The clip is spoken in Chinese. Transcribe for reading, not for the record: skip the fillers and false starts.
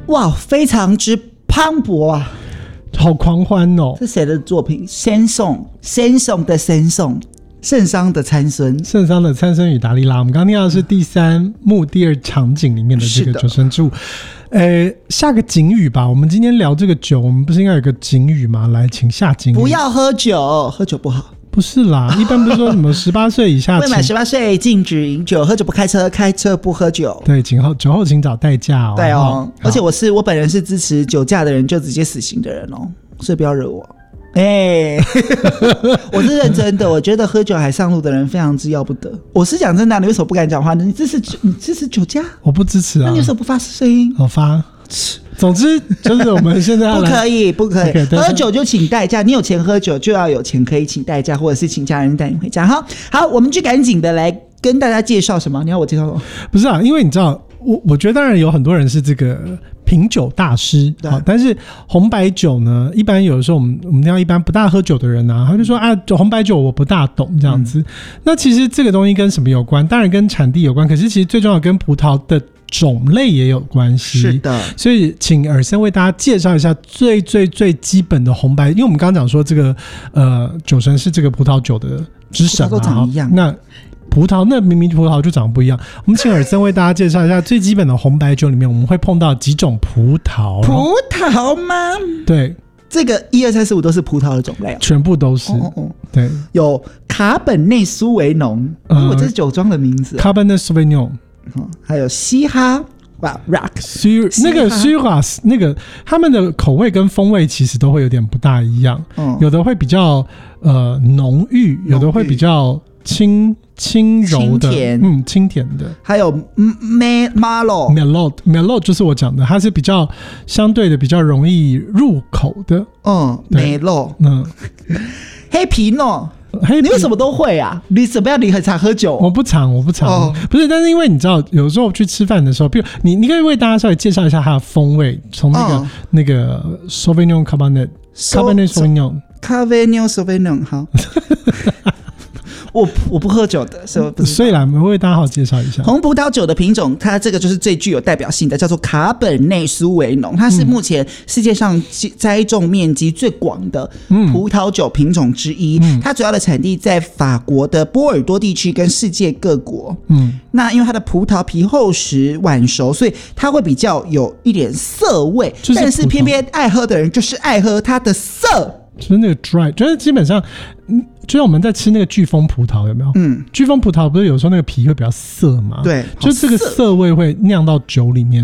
哇，非常之磅礴啊， 好狂欢哦！ 是谁的作品？先宋的先宋，圣桑的参孙， 圣桑的参孙与达利拉。我们刚刚听到的是第3幕第2场景里面的这个酒神之舞。下个警语吧。我们今天聊这个酒，我们不是应该有个警语吗？来，请下警语。 不要喝酒，喝酒不好。 不是啦，一般不是说什么18岁以下未满18岁禁止饮酒，喝酒不开车，开车不喝酒。 对，酒后请找代驾哦。 对哦，而且我本人是支持酒驾的人就直接死刑的人哦，所以不要惹我。我是认真的，我觉得喝酒还上路的人非常之要不得。我是讲真的，你为什么不敢讲话呢？你支持酒驾？ 我不支持啊。 那你为什么不发声音？ 我发。总之就是我们现在要来不可以、okay, 喝酒就请代驾，你有钱喝酒就要有钱可以请代驾，或者是请家人带你回家。好，我们就赶紧的来跟大家介绍什么？你要我介绍什么？ 不是啊，因为你知道，我觉得当然有很多人是这个品酒大师，但是红白酒呢，一般有的时候我们听到一般不大喝酒的人啊，他就说啊，红白酒我不大懂这样子。那其实这个东西跟什么有关？当然跟产地有关，可是其实最重要跟葡萄的种类也有关系。 是的， 所以请尔森为大家介绍一下最基本的红白，因为我们刚刚讲说这个酒神是这个葡萄酒的之神嘛， 都长一样。 那葡萄那明明葡萄就长得不一样，我们请尔森为大家介绍一下最基本的红白酒里面我们会碰到几种葡萄。 葡萄吗？ 对， 这个1、2、3、4、5都是葡萄的种类， 全部都是。对， 有卡本内苏维农，我这是酒庄的名字。 Cabernet Sauvignon。 还有嘻哈，rock， 那个 Shiraz， 那个他们的口味跟风味其实都会有点不大一样，有的会比较浓郁，有的会比较轻柔的，轻甜的。还有 Merlot 就是我讲的，它是比较相对的比较容易入口的。 Merlot，黑皮诺。你为什么都会啊？你怎么样？你很常喝酒？ 我不常，不是。但是因为你知道，有时候去吃饭的时候，比如你可以为大家稍微介绍一下它的风味，从那个 Sauvignon Cabernet Sauvignon 好。我不喝酒的，所以啦，我们为大家好介绍一下红葡萄酒的品种。它这个就是最具有代表性的，叫做卡本内苏维农。它是目前世界上栽种面积最广的葡萄酒品种之一。它主要的产地在法国的波尔多地区跟世界各国。那因为它的葡萄皮厚实晚熟，所以它会比较有一点涩味，但是偏偏爱喝的人就是爱喝它的涩。 就是那个 dry， 就是基本上，就像我们在吃那个巨峰葡萄，有没有？巨峰葡萄不是有时候那个皮会比较涩吗？ 对， 就这个涩味会酿到酒里面